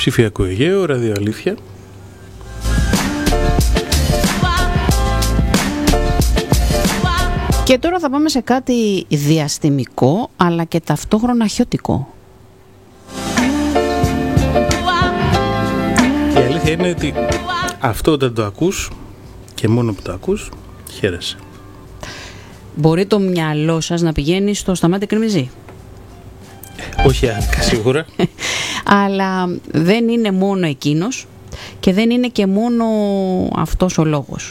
Ψηφιακό Αιγαίο, ραδιοαλήθεια. Και τώρα θα πάμε σε κάτι διαστημικό, αλλά και ταυτόχρονα χιωτικό. Η αλήθεια είναι ότι αυτό όταν το ακούς και μόνο που το ακούς, χαίρεσαι. Μπορεί το μυαλό σας να πηγαίνει στο Σταμάτη Κρεμιζή. Όχι άδικα σίγουρα. Αλλά δεν είναι μόνο εκείνος και δεν είναι και μόνο αυτός ο λόγος.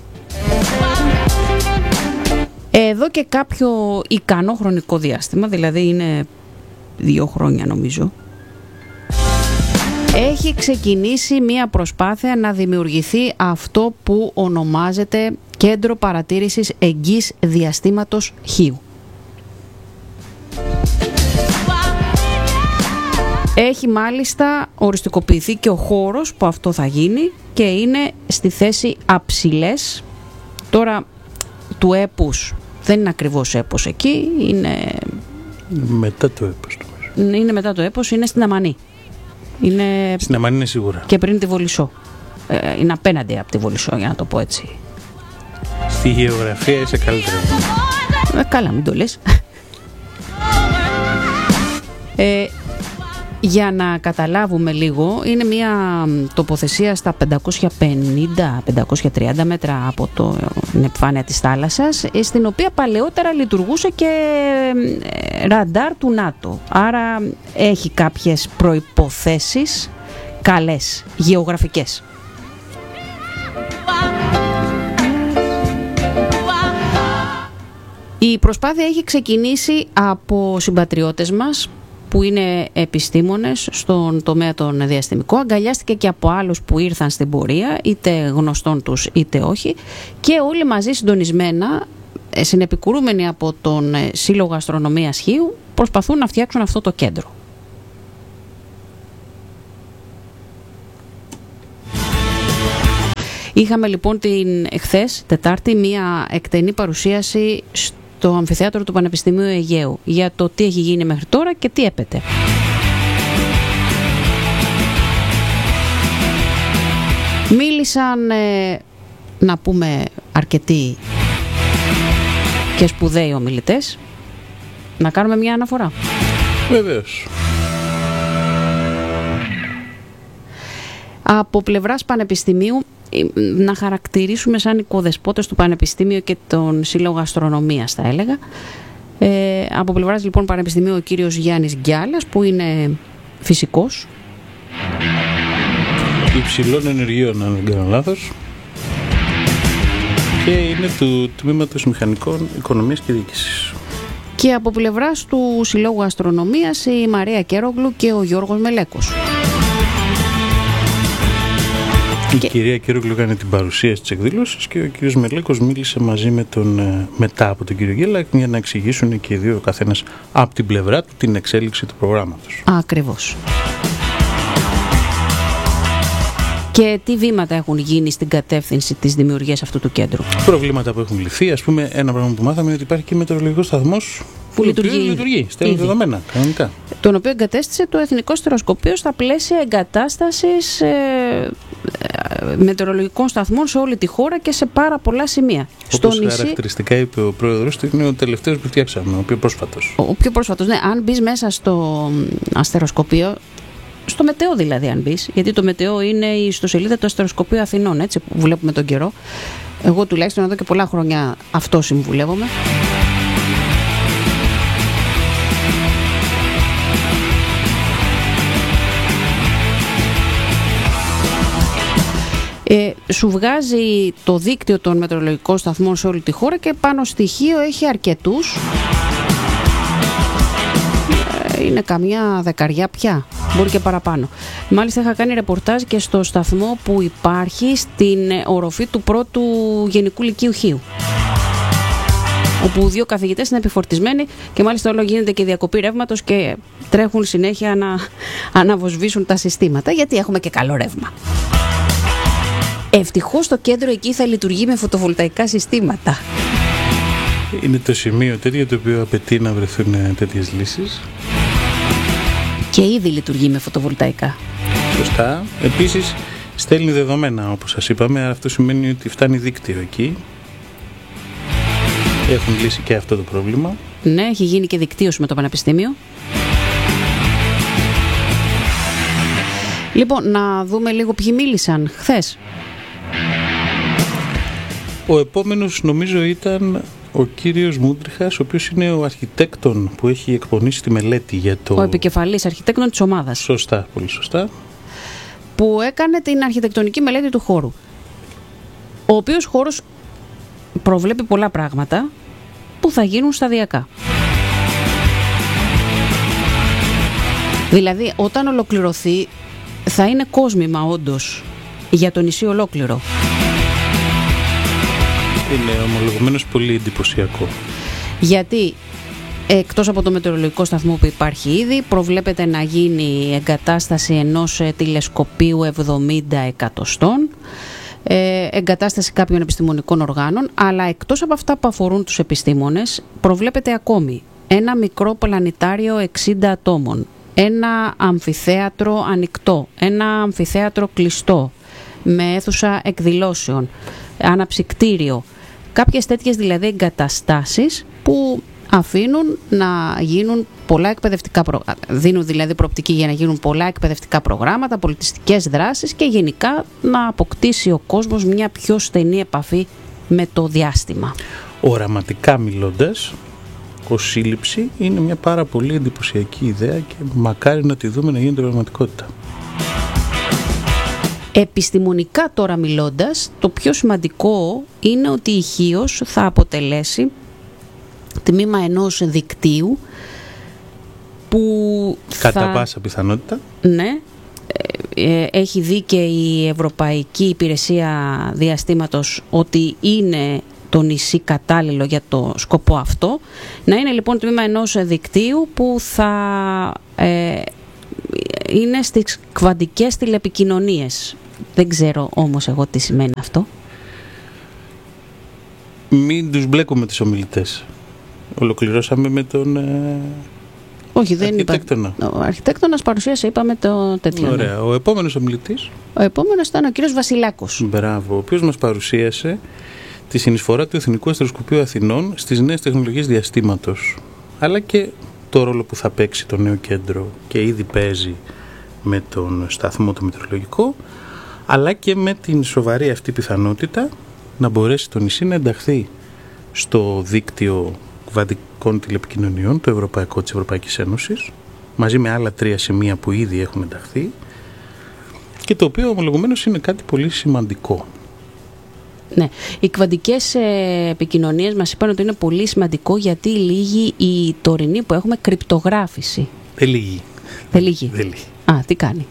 Εδώ και κάποιο ικανό χρονικό διάστημα, δηλαδή είναι 2 χρόνια νομίζω, έχει ξεκινήσει μία προσπάθεια να δημιουργηθεί αυτό που ονομάζεται Κέντρο Παρατήρησης Εγγύς Διαστήματος Χίου. Έχει μάλιστα οριστικοποιηθεί και ο χώρος που αυτό θα γίνει και είναι στη θέση Αψηλές. Τώρα του έπους δεν είναι ακριβώς έπος εκεί, είναι... Μετά το έπος. Είναι μετά το έπος, είναι στην Αμανή. Είναι... Στην Αμανή είναι σίγουρα. Και πριν τη Βολισσό. Είναι απέναντι από τη Βολισσό, για να το πω έτσι. Στη γεωγραφία είσαι καλύτερα. Καλά, μην το λες. Για να καταλάβουμε λίγο, είναι μια τοποθεσία στα 550-530 μέτρα από την επιφάνεια της θάλασσας, στην οποία παλαιότερα λειτουργούσε και ραντάρ του ΝΑΤΟ. Άρα έχει κάποιες προϋποθέσεις καλές, γεωγραφικές. Η προσπάθεια έχει ξεκινήσει από συμπατριώτες μας που είναι επιστήμονες στον τομέα των διαστημικών, αγκαλιάστηκε και από άλλους που ήρθαν στην πορεία, είτε γνωστών τους είτε όχι, και όλοι μαζί συντονισμένα, συνεπικουρούμενοι από τον Σύλλογο Αστρονομίας Χίου, προσπαθούν να φτιάξουν αυτό το κέντρο. Είχαμε λοιπόν εχθές, Τετάρτη, μία εκτενή παρουσίαση στο Αμφιθέατρο του Πανεπιστημίου Αιγαίου για το τι έχει γίνει μέχρι τώρα και τι έπεται. Μίλησαν, να πούμε, αρκετοί και σπουδαίοι ομιλητές. Να κάνουμε μια αναφορά. Βεβαίως. Από πλευράς Πανεπιστημίου, να χαρακτηρίσουμε σαν οικοδεσπότες του Πανεπιστήμιου και τον Σύλλογο Αστρονομίας, θα έλεγα. Από πλευράς λοιπόν Πανεπιστημίου ο κύριος Γιάννης Γκιάλας, που είναι φυσικός. Υψηλών ενεργειών, αν δεν κάνω λάθος. Και είναι του Τμήματος Μηχανικών Οικονομίας και Διοίκησης. Και από πλευράς του Συλλόγου Αστρονομίας η Μαρία Κέρογλου και ο Γιώργος Μελέκος. Η κυρία Κέρογλου έκανε την παρουσίαση της εκδήλωσης και ο κύριος Μελέκος μίλησε μαζί με μετά από τον κύριο Γκέλα για να εξηγήσουν και οι δύο, ο καθένας από την πλευρά του, την εξέλιξη του προγράμματος. Ακριβώς. Και τι βήματα έχουν γίνει στην κατεύθυνση της δημιουργίας αυτού του κέντρου? Προβλήματα που έχουν λυθεί. Ας πούμε, ένα πράγμα που μάθαμε είναι ότι υπάρχει και μετεωρολογικός σταθμός που λειτουργεί, στέλνει δεδομένα κανονικά. Τον οποίο εγκατέστησε το Εθνικό Αστεροσκοπείο στα πλαίσια εγκατάστασης μετεωρολογικών σταθμών σε όλη τη χώρα και σε πάρα πολλά σημεία. Όπως χαρακτηριστικά είπε ο πρόεδρος του, είναι ο τελευταίος που φτιάξαμε, ο πιο πρόσφατος. Ο πιο πρόσφατος, ναι. Αν μπεις μέσα στο αστεροσκοπείο, στο Μετεό δηλαδή, αν μπεις, γιατί το Μετεό είναι η ιστοσελίδα του Αστεροσκοπείου Αθηνών, έτσι, που βλέπουμε τον καιρό. Εγώ τουλάχιστον εδώ και πολλά χρόνια αυτό συμβουλεύομαι. Σου βγάζει το δίκτυο των μετεωρολογικών σταθμών σε όλη τη χώρα και πάνω στοιχείο έχει αρκετούς. Είναι καμιά δεκαριά πια, μπορεί και παραπάνω. Μάλιστα είχα κάνει ρεπορτάζ και στο σταθμό που υπάρχει στην οροφή του πρώτου Γενικού Λυκείου Χίου, όπου 2 καθηγητές είναι επιφορτισμένοι και μάλιστα όλο γίνεται και διακοπή ρεύματος και τρέχουν συνέχεια να αναβοσβήσουν τα συστήματα, γιατί έχουμε και καλό ρεύμα. Ευτυχώς το κέντρο εκεί θα λειτουργεί με φωτοβολταϊκά συστήματα. Είναι το σημείο τέτοιο το οποίο απαιτεί να βρεθούν τέτοιες λύσεις. Και ήδη λειτουργεί με φωτοβολταϊκά. Σωστά. Επίσης στέλνει δεδομένα, όπως σας είπαμε, αυτό σημαίνει ότι φτάνει δίκτυο εκεί. Έχουν λύσει και αυτό το πρόβλημα. Ναι, έχει γίνει και δικτύωση με το Πανεπιστήμιο. Λοιπόν, να δούμε λίγο ποιοι μίλησαν χθες. Ο επόμενος νομίζω ήταν ο κύριος Μούντριχας, ο οποίος είναι ο αρχιτέκτον που έχει εκπονήσει τη μελέτη για το... Ο επικεφαλής αρχιτέκτον της ομάδας. Σωστά, πολύ σωστά. Που έκανε την αρχιτεκτονική μελέτη του χώρου. Ο οποίος χώρος προβλέπει πολλά πράγματα που θα γίνουν σταδιακά. Δηλαδή, όταν ολοκληρωθεί, θα είναι κόσμημα όντως για το νησί ολόκληρο. Είναι ομολογουμένως πολύ εντυπωσιακό. Γιατί εκτός από το μετεωρολογικό σταθμό που υπάρχει ήδη, προβλέπεται να γίνει εγκατάσταση ενός τηλεσκοπίου 70 εκατοστών, εγκατάσταση κάποιων επιστημονικών οργάνων, αλλά εκτός από αυτά που αφορούν τους επιστήμονες, προβλέπεται ακόμη ένα μικρό πλανητάριο 60 ατόμων, ένα αμφιθέατρο ανοιχτό, ένα αμφιθέατρο κλειστό, με αίθουσα εκδηλώσεων, αναψυκτήριο, κάποιες τέτοιες δηλαδή εγκαταστάσεις που αφήνουν να γίνουν πολλά εκπαιδευτικά προγράμματα, δίνουν δηλαδή προοπτική για να γίνουν πολλά εκπαιδευτικά προγράμματα, πολιτιστικές δράσεις και γενικά να αποκτήσει ο κόσμος μια πιο στενή επαφή με το διάστημα. Οραματικά μιλώντας, ως σύλληψη είναι μια πάρα πολύ εντυπωσιακή ιδέα και μακάρι να τη δούμε να γίνεται πραγματικότητα. Επιστημονικά τώρα μιλώντας, το πιο σημαντικό είναι ότι η Χίος θα αποτελέσει τμήμα ενός δικτύου που κατά πάσα πιθανότητα. Ναι, έχει δει και η Ευρωπαϊκή Υπηρεσία Διαστήματος ότι είναι το νησί κατάλληλο για το σκοπό αυτό. Να είναι λοιπόν τμήμα ενός δικτύου που θα είναι στις κβαντικές τηλεπικοινωνίες. Δεν ξέρω όμως εγώ τι σημαίνει αυτό. Μην τους μπλέκουμε τις ομιλητές. Ολοκληρώσαμε με τον όχι, δεν αρχιτέκτονα. Ο αρχιτέκτονας παρουσίασε, είπαμε το τέτοιο. Ωραία. Ο επόμενος ομιλητής. Ο επόμενος ήταν ο κύριος Βασιλάκος. Μπράβο, ο οποίος μας παρουσίασε τη συνεισφορά του Εθνικού Αστροσκοπείου Αθηνών στις νέες τεχνολογίες διαστήματος, αλλά και το ρόλο που θα παίξει το νέο κέντρο και ήδη παίζει με τον σταθμό το μετεωρολογικό, αλλά και με την σοβαρή αυτή πιθανότητα να μπορέσει το νησί να ενταχθεί στο δίκτυο κβαντικών τηλεπικοινωνιών, το ευρωπαϊκό της Ευρωπαϊκής Ένωσης, μαζί με άλλα 3 σημεία που ήδη έχουν ενταχθεί, και το οποίο ομολογουμένως είναι κάτι πολύ σημαντικό. Ναι, οι κβαντικές επικοινωνίες μας είπαν ότι είναι πολύ σημαντικό γιατί λύγει η τωρινή που έχουμε κρυπτογράφηση. Δεν λύγει. Α, τι κάνει?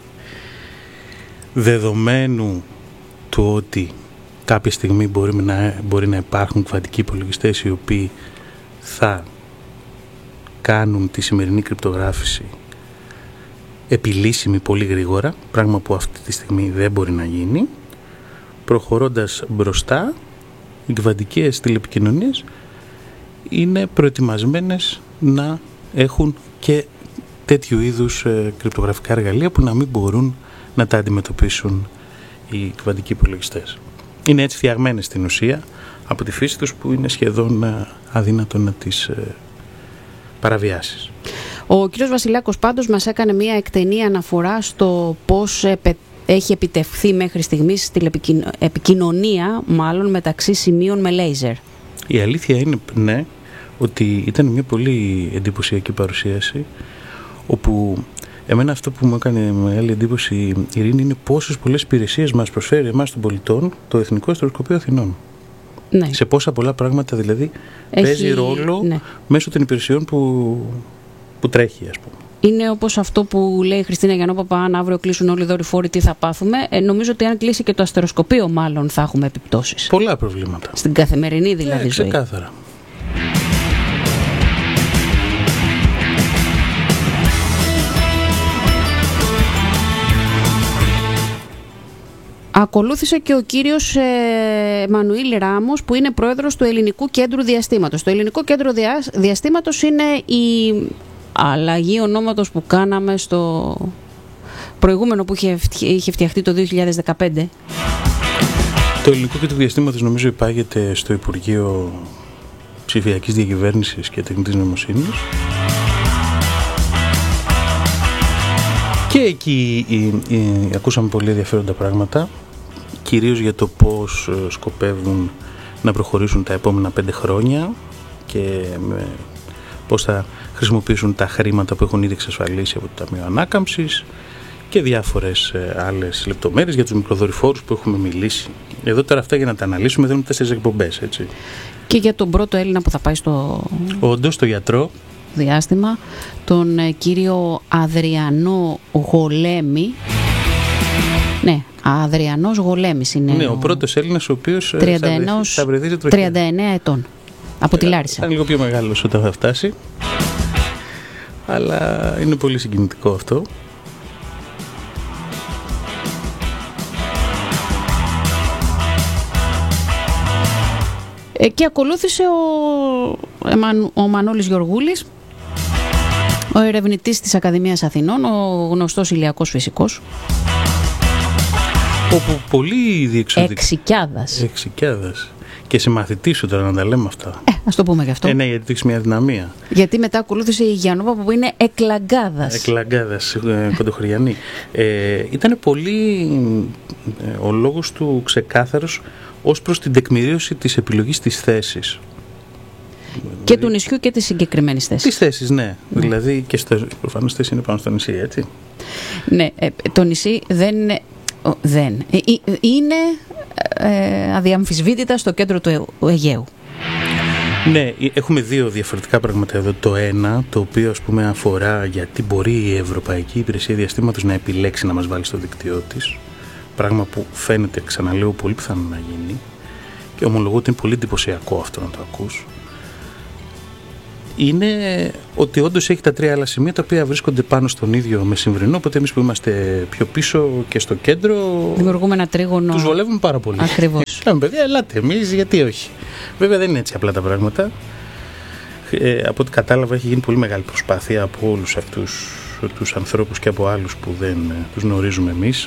Δεδομένου του ότι κάποια στιγμή μπορεί να υπάρχουν κβαντικοί υπολογιστές οι οποίοι θα κάνουν τη σημερινή κρυπτογράφηση επιλύσιμη πολύ γρήγορα, πράγμα που αυτή τη στιγμή δεν μπορεί να γίνει, προχωρώντας μπροστά, οι κβαντικές τηλεπικοινωνίες είναι προετοιμασμένες να έχουν και τέτοιου είδους κρυπτογραφικά εργαλεία που να μην μπορούν να τα αντιμετωπίσουν οι κβαντικοί υπολογιστές. Είναι έτσι φτιαγμένες στην ουσία από τη φύση τους που είναι σχεδόν αδύνατο να τις παραβιάσεις. Ο κύριος Βασιλάκος πάντως μας έκανε μια εκτενή αναφορά στο πώς έχει επιτευχθεί μέχρι στιγμής επικοινωνία μάλλον μεταξύ σημείων με λέιζερ. Η αλήθεια είναι, ναι, ότι ήταν μια πολύ εντυπωσιακή παρουσίαση, όπου εμένα αυτό που μου έκανε μεγάλη εντύπωση, Ειρήνη, είναι πόσες πολλές υπηρεσίες μας προσφέρει εμάς των πολιτών το Εθνικό Αστροσκοπείο Αθηνών. Ναι. Σε πόσα πολλά πράγματα δηλαδή παίζει ρόλο, ναι, μέσω των υπηρεσιών που τρέχει, ας πούμε. Είναι όπως αυτό που λέει η Χριστίνα Γιαννόπαπα, αν αύριο κλείσουν όλοι οι δορυφόροι τι θα πάθουμε. Νομίζω ότι αν κλείσει και το αστεροσκοπείο μάλλον θα έχουμε επιπτώσεις. Πολλά προβλήματα. Στην καθημερινή δηλαδή ζωή. Ξεκάθαρα. Ακολούθησε και ο κύριος Μανουήλ Ράμος, που είναι πρόεδρος του Ελληνικού Κέντρου Διαστήματος. Το Ελληνικό Κέντρο Διαστήματος είναι η αλλαγή ονόματος που κάναμε προηγούμενο που είχε φτιαχτεί το 2015. Το ελληνικό και του διαστήματος νομίζω υπάγεται στο Υπουργείο Ψηφιακής Διακυβέρνησης και Τεχνητής Νοημοσύνης. Και εκεί ακούσαμε πολύ ενδιαφέροντα πράγματα, κυρίως για το πώς σκοπεύουν να προχωρήσουν τα επόμενα 5 χρόνια και πώς θα χρησιμοποιήσουν τα χρήματα που έχουν ήδη εξασφαλίσει από το Ταμείο Ανάκαμψης και διάφορες άλλες λεπτομέρειες για τους μικροδορυφόρους που έχουμε μιλήσει. Εδώ τώρα αυτά για να τα αναλύσουμε θέλουμε 4 εκπομπές, έτσι. Και για τον πρώτο Έλληνα που θα πάει όντως, το γιατρό διάστημα, τον κύριο Αδριανό Γολέμη. Ναι, Αδριανός Γολέμης είναι. Ναι, ο πρώτος Έλληνας ο οποίος θα βρεθεί σε 39 ετών. Από τη Λάρισα. Ήταν λίγο πιο μεγάλος όταν θα φτάσει. Αλλά είναι πολύ συγκινητικό αυτό. Και ακολούθησε ο Μανώλης Γεωργούλης, ο ερευνητής της Ακαδημίας Αθηνών, ο γνωστός ηλιακός φυσικός. Όπου πολύ διεξοδικά. Εξικιάδας. Και συμμαθητή σου τώρα να τα λέμε αυτά. Ας το πούμε γι' αυτό. Ναι, γιατί έχει μια δυναμία. Γιατί μετά ακολούθησε η Γιαννόπα που είναι Εκλαγκάδας. Εκλαγκάδας, κοντοχωριανή. Ήταν πολύ ο λόγος του ξεκάθαρος ως προς την τεκμηρίωση της επιλογής της θέσης. Και του νησιού και της συγκεκριμένης θέσης. Της θέσης, ναι. Δηλαδή και προφανώς θέση είναι πάνω στο νησί, έτσι. Ναι, το νησί είναι αδιαμφισβήτητα στο κέντρο του Αιγαίου. Ναι, έχουμε 2 διαφορετικά πράγματα εδώ. Το ένα, το οποίο ας πούμε αφορά γιατί μπορεί η Ευρωπαϊκή Υπηρεσία Διαστήματος να επιλέξει να μας βάλει στο δίκτυό της. Πράγμα που φαίνεται, ξαναλέω, πολύ πιθανό να γίνει. Και ομολογώ ότι είναι πολύ εντυπωσιακό αυτό να το ακούς. Είναι ότι όντως έχει τα 3 άλλα σημεία τα οποία βρίσκονται πάνω στον ίδιο μεσημβρινό. Οπότε εμείς που είμαστε πιο πίσω και στο κέντρο, δημιουργούμε ένα τρίγωνο. Τους βολεύουμε πάρα πολύ. Ακριβώς. Λέμε, παιδιά, ελάτε εμείς, γιατί όχι. Βέβαια δεν είναι έτσι απλά τα πράγματα. Από ό,τι κατάλαβα, έχει γίνει πολύ μεγάλη προσπάθεια από όλους αυτούς τους ανθρώπους και από άλλους που δεν τους γνωρίζουμε εμείς.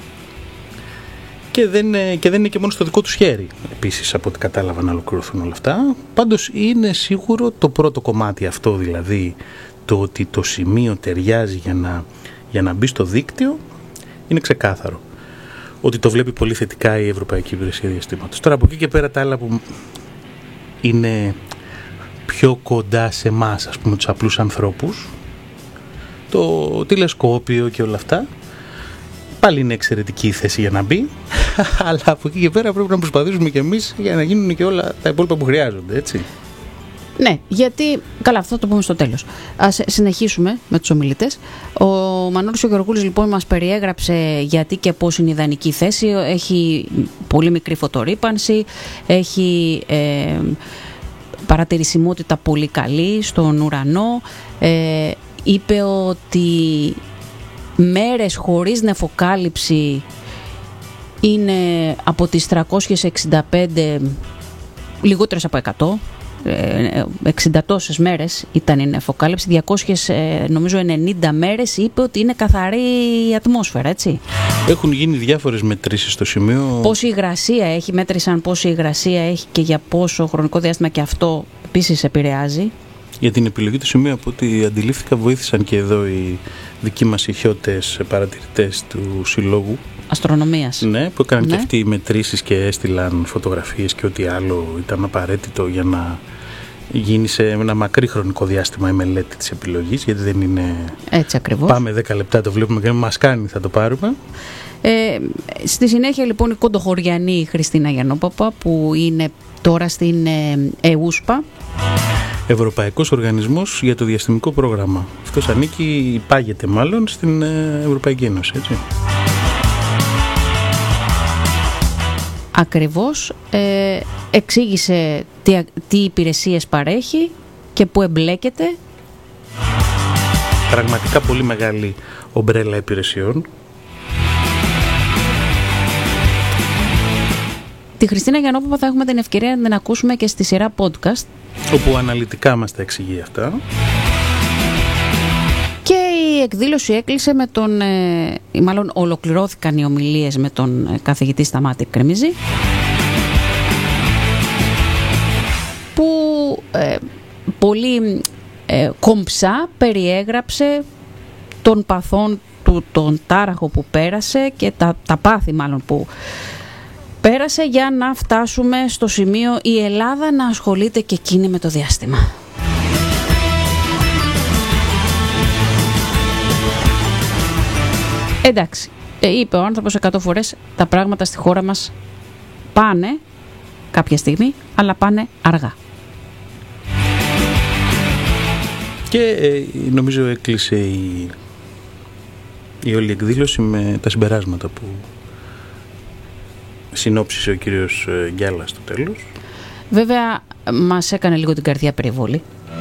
Και δεν είναι και μόνο στο δικό τους χέρι, επίσης, από ό,τι κατάλαβα, να ολοκληρωθούν όλα αυτά. Πάντως είναι σίγουρο το πρώτο κομμάτι αυτό, δηλαδή το ότι το σημείο ταιριάζει για να μπει στο δίκτυο, είναι ξεκάθαρο. Ότι το βλέπει πολύ θετικά η Ευρωπαϊκή Υπηρεσία Διαστήματος. Τώρα από εκεί και πέρα τα άλλα που είναι πιο κοντά σε εμάς, ας πούμε, τους απλούς ανθρώπους, το τηλεσκόπιο και όλα αυτά, πάλι είναι εξαιρετική η θέση για να μπει, αλλά από εκεί και πέρα πρέπει να προσπαθήσουμε και εμείς για να γίνουν και όλα τα υπόλοιπα που χρειάζονται, έτσι. Ναι, γιατί, καλά, αυτό θα το πούμε στο τέλος. Ας συνεχίσουμε με τους ομιλητές. Ο Μανώλης ο Γεωργούλης λοιπόν μας περιέγραψε γιατί και πώς είναι η ιδανική θέση. Έχει πολύ μικρή φωτορύπανση, έχει παρατηρησιμότητα πολύ καλή στον ουρανό. Είπε ότι μέρες χωρίς νεφοκάλυψη είναι από τις 365 λιγότερες από 100. 60 τόσες μέρες ήταν η νεφοκάλυψη, 290 μέρες είπε ότι είναι καθαρή η ατμόσφαιρα, έτσι. Έχουν γίνει διάφορες μετρήσεις στο σημείο. Πόση υγρασία έχει, μέτρησαν πόση υγρασία έχει και για πόσο χρονικό διάστημα, και αυτό επίσης επηρεάζει. Για την επιλογή του σημείου, από ό,τι αντιλήφθηκα, βοήθησαν και εδώ οι δικοί μας ηχιώτες παρατηρητές του Συλλόγου Αστρονομίας. Ναι, που έκαναν και αυτοί οι μετρήσεις και έστειλαν φωτογραφίες και ό,τι άλλο ήταν απαραίτητο για να γίνει σε ένα μακρύ χρονικό διάστημα η μελέτη της επιλογής, γιατί δεν είναι έτσι ακριβώς. Πάμε 10 λεπτά, το βλέπουμε και μας κάνει, θα το πάρουμε. Στη συνέχεια λοιπόν η κοντοχωριανή Χριστίνα Γιαννόπαπα, που είναι τώρα στην ΕΟΥΣΠΑ, Ευρωπαϊκός Οργανισμός για το Διαστημικό Πρόγραμμα. Αυτός ανήκει, υπάγεται μάλλον στην Ευρωπαϊκή Ένωση, έτσι. Ακριβώς, εξήγησε τι υπηρεσίες παρέχει και πού εμπλέκεται. Πραγματικά πολύ μεγάλη ομπρέλα υπηρεσιών. Τη Χριστίνα Γιαννόπαπα θα έχουμε την ευκαιρία να την ακούσουμε και στη σειρά podcast, όπου αναλυτικά μας τα εξηγεί αυτά. Και η η εκδήλωση έκλεισε με τον, μάλλον ολοκληρώθηκαν οι ομιλίες με τον καθηγητή Σταμάτη Κρεμιζή, που πολύ κομψά περιέγραψε τον παθόν του, τον τάραχο που πέρασε και τα πάθη μάλλον που πέρασε, για να φτάσουμε στο σημείο η Ελλάδα να ασχολείται και εκείνη με το διάστημα. Εντάξει, είπε ο άνθρωπος 100 φορές, τα πράγματα στη χώρα μας πάνε κάποια στιγμή, αλλά πάνε αργά. Και νομίζω έκλεισε η όλη εκδήλωση με τα συμπεράσματα που συνόψισε ο κύριος Γκιάλας στο τέλος. Βέβαια μας έκανε λίγο την καρδιά περιβόλη,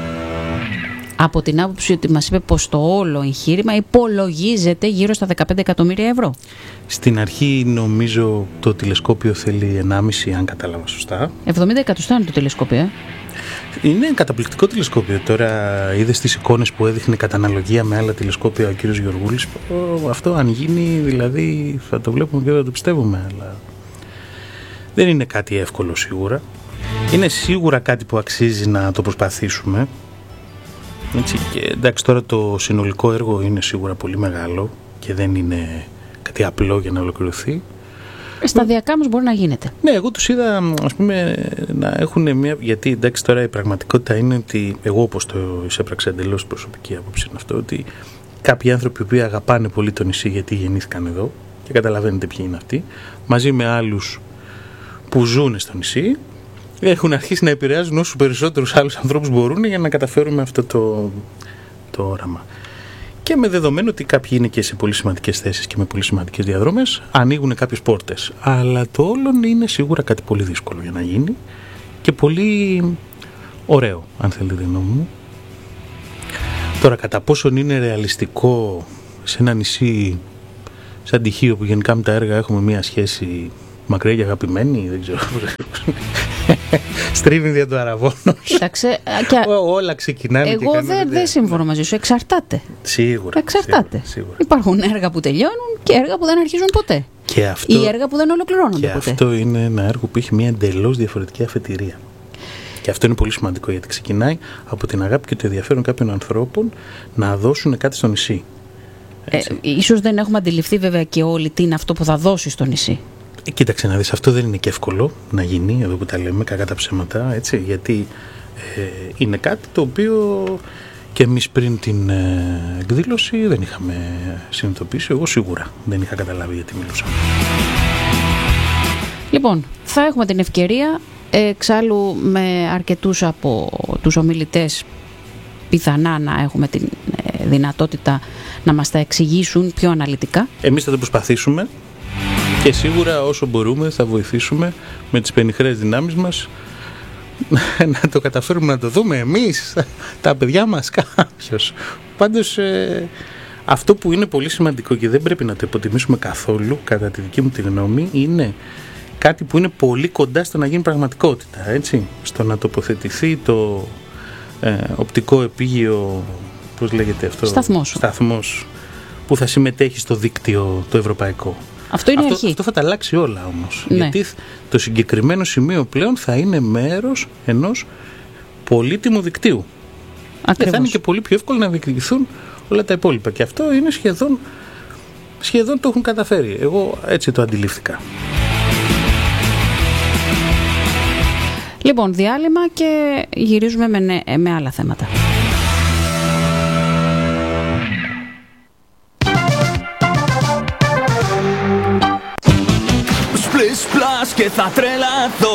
από την άποψη ότι μας είπε πως το όλο εγχείρημα υπολογίζεται γύρω στα 15 εκατομμύρια ευρώ. Στην αρχή νομίζω το τηλεσκόπιο θέλει 1,5, αν κατάλαβα σωστά. 70 εκατοστά είναι το τηλεσκόπιο, Είναι καταπληκτικό τηλεσκόπιο. Τώρα είδες τις εικόνες που έδειχνε κατά αναλογία με άλλα τηλεσκόπια ο κύριος Γεωργούλης. Αυτό αν γίνει, δηλαδή θα το βλέπουμε και θα το πιστεύουμε, αλλά δεν είναι κάτι εύκολο σίγουρα. Είναι σίγουρα κάτι που αξίζει να το προσπαθήσουμε. Έτσι, και εντάξει, τώρα το συνολικό έργο είναι σίγουρα πολύ μεγάλο και δεν είναι κάτι απλό για να ολοκληρωθεί. Σταδιακά όμως μπορεί να γίνεται. Ναι, εγώ τους είδα, ας πούμε, να έχουν μια. Γιατί εντάξει, τώρα η πραγματικότητα είναι ότι εγώ, όπως το εισέπραξα εντελώς προσωπική άποψη, είναι αυτό, ότι κάποιοι άνθρωποι που αγαπάνε πολύ το νησί γιατί γεννήθηκαν εδώ και καταλαβαίνετε ποιοι είναι αυτοί, μαζί με άλλους που ζουν στο νησί, έχουν αρχίσει να επηρεάζουν όσους περισσότερους άλλους ανθρώπους μπορούν για να καταφέρουμε αυτό το όραμα. Και με δεδομένο ότι κάποιοι είναι και σε πολύ σημαντικές θέσεις και με πολύ σημαντικές διαδρομές, ανοίγουν κάποιες πόρτες. Αλλά το όλο είναι σίγουρα κάτι πολύ δύσκολο για να γίνει και πολύ ωραίο, αν θέλετε τη γνώμη μου. Τώρα, κατά πόσον είναι ρεαλιστικό σε ένα νησί σαν Τυχείο, που γενικά με τα έργα έχουμε μια σχέση μακριά και αγαπημένη, δεν ξέρω. Στρίβει δια του αραβώνος. Κοίταξε, όλα ξεκινάνε. Εγώ δεν συμφωνώ μαζί σου. Εξαρτάται. Σίγουρα. Σίγουρα. Υπάρχουν έργα που τελειώνουν και έργα που δεν αρχίζουν ποτέ. Και αυτό, ή έργα που δεν ολοκληρώνονται ποτέ. Και αυτό είναι ένα έργο που έχει μια εντελώς διαφορετική αφετηρία. Και αυτό είναι πολύ σημαντικό, γιατί ξεκινάει από την αγάπη και το ενδιαφέρον κάποιων ανθρώπων να δώσουν κάτι στο νησί. Ίσως δεν έχουμε αντιληφθεί βέβαια και όλοι τι είναι αυτό που θα δώσει στο νησί. Κοίταξε να δεις, αυτό δεν είναι και εύκολο να γίνει, εδώ που τα λέμε κακά τα ψέματα, έτσι, γιατί είναι κάτι το οποίο και εμείς πριν την εκδήλωση δεν είχαμε συνειδητοποιήσει. Εγώ σίγουρα δεν είχα καταλάβει γιατί μιλούσαμε. Λοιπόν, θα έχουμε την ευκαιρία, εξάλλου με αρκετούς από τους ομιλητές πιθανά να έχουμε την δυνατότητα να μας τα εξηγήσουν πιο αναλυτικά. Εμείς θα το προσπαθήσουμε. Και σίγουρα όσο μπορούμε θα βοηθήσουμε με τις πενιχρές δυνάμεις μας να το καταφέρουμε να το δούμε εμείς, τα παιδιά μας, κάποιος. Πάντως αυτό που είναι πολύ σημαντικό και δεν πρέπει να το υποτιμήσουμε καθόλου, κατά τη δική μου τη γνώμη, είναι κάτι που είναι πολύ κοντά στο να γίνει πραγματικότητα, έτσι, στο να τοποθετηθεί το οπτικό επίγειο, πώς λέγεται αυτό, σταθμός που θα συμμετέχει στο δίκτυο το ευρωπαϊκό. Αυτό είναι αρχή. Αυτό θα τα αλλάξει όλα όμως. Ναι. Γιατί το συγκεκριμένο σημείο πλέον θα είναι μέρος ενός πολύτιμου δικτύου. Ακριβώς. Και θα είναι και πολύ πιο εύκολο να διεκδικηθούν όλα τα υπόλοιπα. Και αυτό είναι σχεδόν το έχουν καταφέρει. Εγώ έτσι το αντιλήφθηκα. Λοιπόν, διάλειμμα και γυρίζουμε με άλλα θέματα. Και θα τρελαθώ